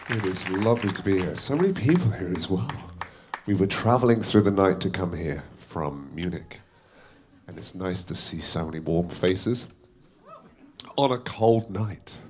It is lovely to be here. So many people here as well. We were traveling through the night to come here from Munich. And it's nice to see so many warm faces on a cold night.